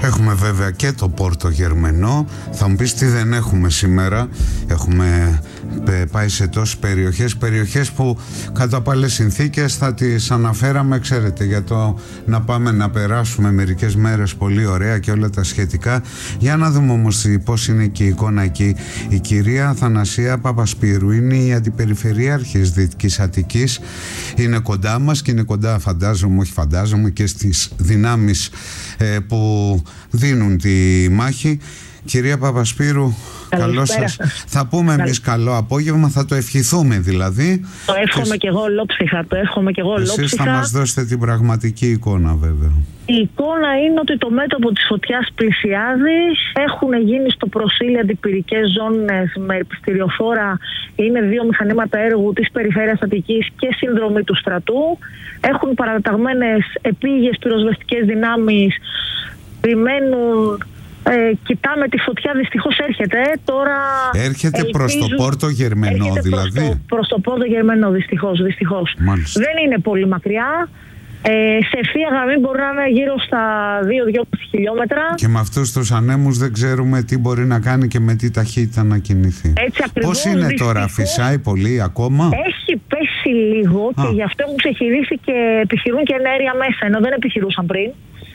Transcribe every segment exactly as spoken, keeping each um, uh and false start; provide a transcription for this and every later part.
Έχουμε βέβαια και το Πόρτο Γερμενό. Θα μου πεις τι δεν έχουμε σήμερα. Έχουμε πάει σε τόσες περιοχές, περιοχές που κατά πάλες συνθήκες θα τις αναφέραμε, ξέρετε, για το να πάμε να περάσουμε μερικές μέρες πολύ ωραία και όλα τα σχετικά. Για να δούμε όμως πώς είναι και η εικόνα εκεί. Η κυρία Αθανασία Παπασπύρου είναι η αντιπεριφερειάρχης Δυτικής Αττικής. Είναι κοντά μας και είναι κοντά, φαντάζομαι, όχι φαντάζομαι, και στις δυνάμεις ε, που δίνουν τη μάχη. Κυρία Παπασπύρου, καλό σας. Θα πούμε εμείς καλό απόγευμα, θα το ευχηθούμε δηλαδή. Το εύχομαι και εγώ ολόψυχα, το εύχομαι και εγώ ολόψυχα. Εσείς θα μας δώσετε την πραγματική εικόνα βέβαια. Η εικόνα είναι ότι το μέτωπο της φωτιάς πλησιάζει. Έχουν γίνει στο προσήλι αντιπυρικές ζώνες με επιστηριοφόρα. Είναι δύο μηχανήματα έργου της Περιφέρειας Αττικής και συνδρομή του στρατού. Έχουν παραταγμένες επίγειες πυροσβεστικές δυνάμεις. Περιμένουν. Ε, κοιτάμε τη φωτιά, δυστυχώς έρχεται τώρα. Έρχεται ελπίζουν, προς το Πόρτο Γερμενό έρχεται δηλαδή. Προς το, προς το Πόρτο Γερμενό, δυστυχώς, δυστυχώς. Δεν είναι πολύ μακριά. Ε, σε ευθεία γραμμή μπορεί να είναι γύρω στα δύο με δυόμισι χιλιόμετρα. Και με αυτούς τους ανέμους δεν ξέρουμε τι μπορεί να κάνει και με τι ταχύτητα να κινηθεί. Έτσι ακριβώς. Πώς είναι δυστυχώς, τώρα, φυσάει πολύ ακόμα? Έχει πέσει λίγο. Α. Και γι' αυτό έχουν ξεχειρίσει και επιχειρούν και ενέργεια μέσα, ενώ δεν επιχειρούσαν πριν.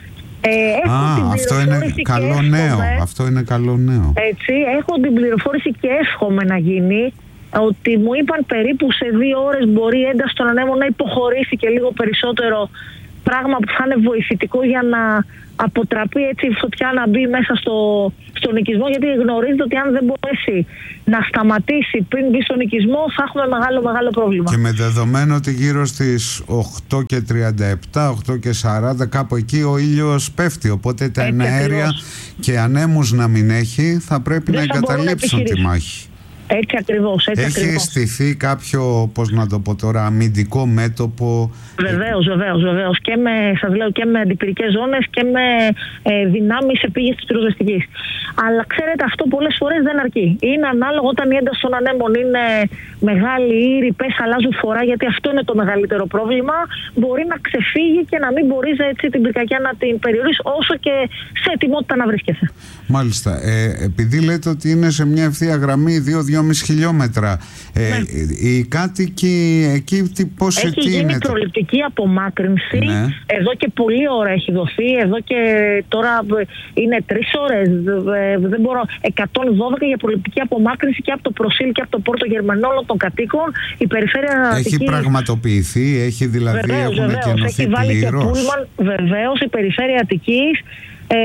Ε, Α, αυτό είναι καλό νέο. Αυτό είναι καλό νέο. Έτσι, έχω την πληροφόρηση και εύχομαι να γίνει ότι μου είπαν περίπου σε δύο ώρες μπορεί η ένταση των ανέμων να υποχωρήσει και λίγο περισσότερο, πράγμα που θα είναι βοηθητικό για να αποτραπεί έτσι η φωτιά να μπει μέσα στο, στον οικισμό, γιατί γνωρίζετε ότι αν δεν μπορέσει να σταματήσει πριν μπει στον οικισμό θα έχουμε μεγάλο μεγάλο πρόβλημα. Και με δεδομένο ότι γύρω στις οκτώ και τριάντα επτά, οκτώ και σαράντα κάπου εκεί ο ήλιος πέφτει, οπότε τα εναέρια και ανέμους να μην έχει θα πρέπει δεν να εγκαταλείψουν τη μάχη. Έτσι ακριβώς, έτσι Έχει ακριβώς. στηθεί κάποιο, πώς να το πω τώρα, αμυντικό μέτωπο? Βεβαίως, βεβαίως, βεβαίως. Και με, σας λέω, και με αντιπυρικές ζώνες και με ε, δυνάμεις επίγειας της πυροσβεστικής. Αλλά ξέρετε, αυτό πολλές φορές δεν αρκεί. Είναι ανάλογο όταν η ένταση των ανέμων είναι μεγάλη ή οι ρηπές αλλάζουν φορά, γιατί αυτό είναι το μεγαλύτερο πρόβλημα. Μπορεί να ξεφύγει και να μην μπορείς έτσι την πυρκαγιά να την περιορίσεις όσο και σε ετοιμότητα να βρίσκεσαι. Μάλιστα. Ε, επειδή λέτε ότι είναι σε μια ευθεία γραμμή δύο με δυόμισι χιλιόμετρα, ε, ναι. οι κάτοικοι εκεί πώς έχει γίνει είναι προληπτική απομάκρυνση. Ναι. Εδώ και πολλή ώρα έχει δοθεί. Εδώ και τώρα είναι τρεις ώρες. Δεν μπορώ. εκατόν δώδεκα για προληπτική απομάκρυνση και από το Προσήλ και από το Πόρτο Γερμενό όλων των κατοίκων. Η περιφέρεια έχει Αττικής πραγματοποιηθεί, έχει δηλαδή βεβαίως, έχουν βεβαίως, κενωθεί έχει βάλει πλήρως. Και πούλμαν, βεβαίως, η περιφέρεια Αττικής. Ε,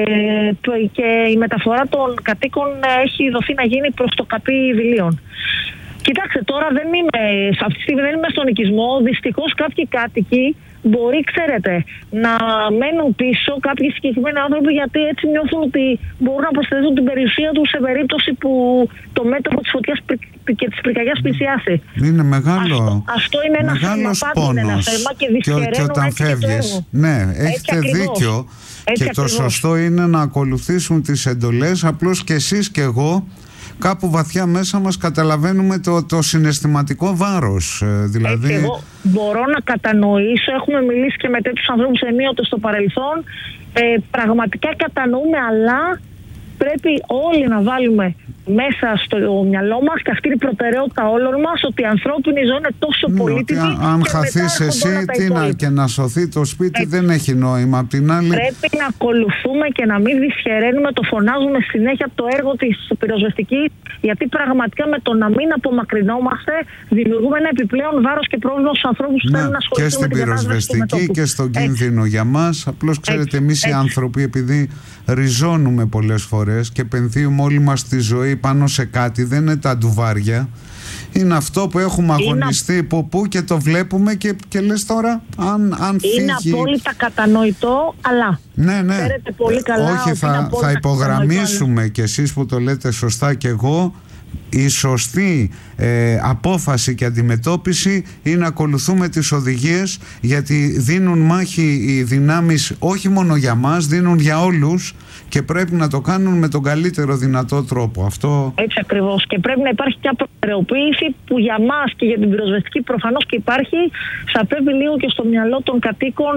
και η μεταφορά των κατοίκων έχει δοθεί να γίνει προς το καπί Βιλίων. Κοιτάξτε, τώρα δεν είμαι, σε αυτή τη στιγμή δεν είμαι στον οικισμό. Δυστυχώς κάποιοι κάτοικοι μπορεί, ξέρετε, να μένουν πίσω, κάποιοι συγκεκριμένοι άνθρωποι, γιατί έτσι νιώθουν ότι μπορούν να προσθέσουν την περιουσία τους σε περίπτωση που το μέτωπο της φωτιάς και της πυρκαγιάς πλησιάσει. Είναι μεγάλο. Αυτό, αυτό είναι ένα θέμα, πόνος. Είναι ένα θέμα και δυσχεραίνουν και, και όταν φεύγεις. Ναι, έχετε δίκιο. Έτσι και ακριβώς. Το σωστό είναι να ακολουθήσουν τις εντολές. Απλώς και εσείς και εγώ κάπου βαθιά μέσα μας καταλαβαίνουμε το, το συναισθηματικό βάρος. Δηλαδή... Έτσι, εγώ μπορώ να κατανοήσω, έχουμε μιλήσει και με τέτοιους ανθρώπους ενίοτε στο παρελθόν, ε, πραγματικά κατανοούμε, αλλά πρέπει όλοι να βάλουμε μέσα στο μυαλό μας, και αυτή είναι η προτεραιότητα όλων μας, ότι η ανθρώπινη ζωή είναι τόσο ναι, πολύτιμη. Αν χαθείς εσύ τι να, και να σωθεί το σπίτι, έτσι. Δεν έχει νόημα. Απ' την άλλη... Πρέπει να ακολουθούμε και να μην δυσχεραίνουμε, το φωνάζουμε συνέχεια από το έργο της πυροσβεστικής, γιατί πραγματικά με το να μην απομακρυνόμαστε δημιουργούμε ένα επιπλέον βάρος και πρόβλημα στους ανθρώπους που θέλουν να ασχοληθούν με την κατάσταση του μετώπου. Και στον κίνδυνο για μας. Απλώς ξέρετε, εμείς οι άνθρωποι, επειδή ριζώνουμε πολλές φορές και επενδύουμε όλη μας τη ζωή πάνω σε κάτι, δεν είναι τα ντουβάρια. Είναι αυτό που έχουμε αγωνιστεί είναι... από πού και το βλέπουμε και, και λες τώρα αν, αν φύγει. Είναι απόλυτα κατανοητό, αλλά ναι, ναι. ξέρετε πολύ καλά. Όχι, θα, θα υπογραμμίσουμε και εσείς που το λέτε σωστά και εγώ. Η σωστή ε, απόφαση και αντιμετώπιση είναι να ακολουθούμε τις οδηγίες, γιατί δίνουν μάχη οι δυνάμεις όχι μόνο για μας, δίνουν για όλους και πρέπει να το κάνουν με τον καλύτερο δυνατό τρόπο. Αυτό... Έτσι ακριβώς, και πρέπει να υπάρχει μια προτεραιοποίηση που για μας και για την πυροσβεστική προφανώς και υπάρχει. Θα πρέπει λίγο και στο μυαλό των κατοίκων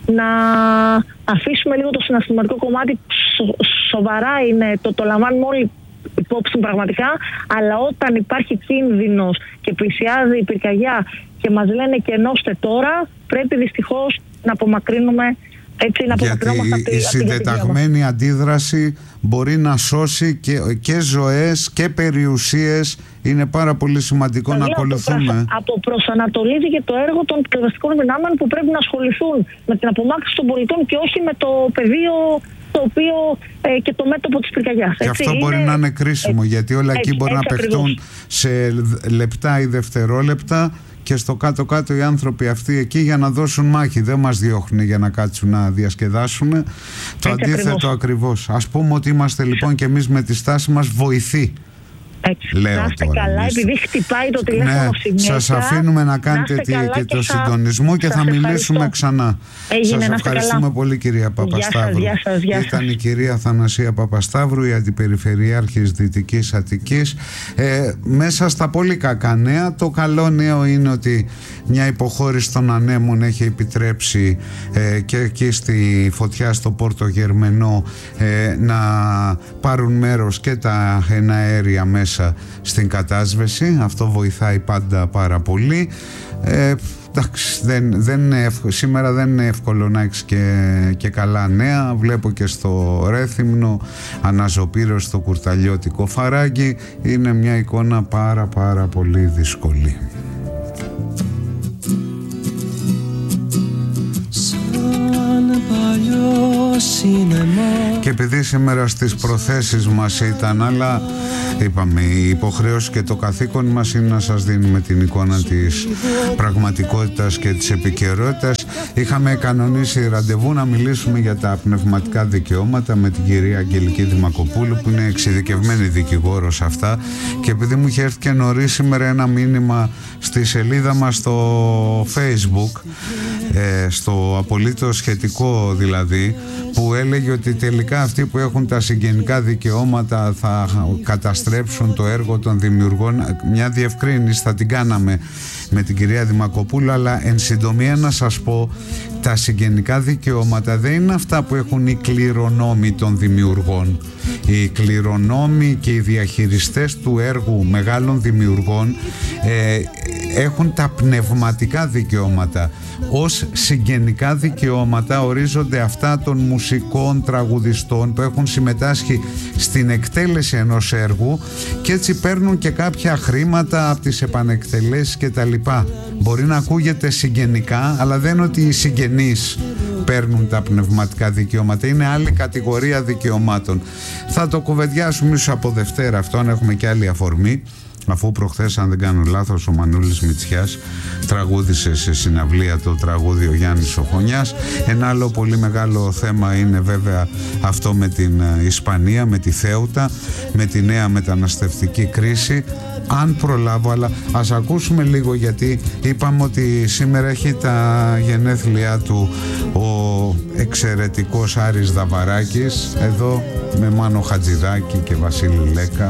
να αφήσουμε λίγο το συναισθηματικό κομμάτι. Σο, σοβαρά είναι, το, το λαμβάνουμε όλοι υπόψη πραγματικά, αλλά όταν υπάρχει κίνδυνος και πλησιάζει η πυρκαγιά και μας λένε και ενώστε τώρα, πρέπει δυστυχώς να απομακρύνουμε. Έτσι, να γιατί η, η συντεταγμένη αντίδραση μπορεί να σώσει και, και ζωές και περιουσίες. Είναι πάρα πολύ σημαντικό να ακολουθούμε. Από προσανατολίζει και το έργο των πυροσβεστικών δυνάμεων που πρέπει να ασχοληθούν με την απομάκρυνση των πολιτών και όχι με το πεδίο, το οποίο ε, και το μέτωπο της πυρκαγιάς. Και αυτό είναι... μπορεί να είναι κρίσιμο, έτσι, γιατί όλα εκεί μπορεί έτσι, να παιχτούν σε λεπτά ή δευτερόλεπτα. Και στο κάτω-κάτω οι άνθρωποι αυτοί εκεί για να δώσουν μάχη. Δεν μας διώχνουν για να κάτσουν να διασκεδάσουν. Το έτσι αντίθετο ακριβώς. ακριβώς. Ας πούμε ότι είμαστε λοιπόν και εμείς με τη στάση μας βοηθοί. Έτσι. Λέω να είστε τώρα, καλά, εμείς. Επειδή χτυπάει το τηλέφωνο ναι, συνέχεια. Σας αφήνουμε να κάνετε να τι, και, και το θα... συντονισμό και θα μιλήσουμε ευχαριστώ. ξανά. Έγινε, σας ευχαριστούμε καλά. πολύ, κυρία Παπασταύρου. Γεια σας, γεια σας, Ήταν η κυρία Θανασία Παπασταύρου, η Αντιπεριφερειάρχης Δυτικής Αττικής. Ε, μέσα στα πολύ κακά νέα, το καλό νέο είναι ότι μια υποχώρηση των ανέμων έχει επιτρέψει ε, και εκεί στη φωτιά στο Πόρτο Γερμενό ε, να πάρουν μέρος και τα εναέρια μέσα στην κατάσβεση. Αυτό βοηθάει πάντα πάρα πολύ. Ε, εντάξει, δεν, δεν είναι εύκολο. Σήμερα δεν είναι εύκολο να έχεις και, και καλά νέα. Βλέπω και στο Ρέθυμνο αναζωπήρωση στο Κουρταλιώτικο Φαράγγι. Είναι μια εικόνα πάρα πάρα πολύ δύσκολη. Και επειδή σήμερα στις προθέσεις μας ήταν, αλλά είπαμε η υποχρέωση και το καθήκον μας είναι να σας δίνουμε την εικόνα της πραγματικότητας και της επικαιρότητας. Είχαμε κανονίσει ραντεβού να μιλήσουμε για τα πνευματικά δικαιώματα με την κυρία Αγγελική Δημακοπούλου, που είναι εξειδικευμένη δικηγόρος αυτά, και επειδή μου είχε έρθει και νωρίς σήμερα ένα μήνυμα στη σελίδα μας στο Facebook, ε, στο απολύτως σχετικό δηλαδή, που έλεγε ότι τελικά αυτοί που έχουν τα συγγενικά δικαιώματα θα καταστρέψουν το έργο των δημιουργών. Μια διευκρίνηση θα την κάναμε με την κυρία Δημακοπούλου, αλλά εν συντομία να σας πω, τα συγγενικά δικαιώματα δεν είναι αυτά που έχουν οι κληρονόμοι των δημιουργών. Οι κληρονόμοι και οι διαχειριστές του έργου μεγάλων δημιουργών ε, έχουν τα πνευματικά δικαιώματα. Ως συγγενικά δικαιώματα ορίζονται αυτά των μουσικών τραγουδιστών που έχουν συμμετάσχει στην εκτέλεση ενός έργου και έτσι παίρνουν και κάποια χρήματα από τις επανεκτελέσεις και τα λοιπά. Μπορεί να ακούγεται συγγενικά, αλλά δεν είναι ότι οι συγγενείς παίρνουν τα πνευματικά δικαιώματα, είναι άλλη κατηγορία δικαιωμάτων. Θα το κουβεντιάσουμε ίσως από Δευτέρα αυτό, αν έχουμε και άλλη αφορμή, αφού προχθές, αν δεν κάνω λάθος, ο Μανούλης Μητσιάς τραγούδισε σε συναυλία το τραγούδι ο Γιάννης Οχωνιάς. Ένα άλλο πολύ μεγάλο θέμα είναι βέβαια αυτό με την Ισπανία, με τη Θέουτα, με τη νέα μεταναστευτική κρίση. Αν προλάβω, αλλά ας ακούσουμε λίγο, γιατί είπαμε ότι σήμερα έχει τα γενέθλιά του ο εξαιρετικός Άρης Δαβαράκης, εδώ με Μάνο Χατζηδάκη και Βασίλη Λέκα.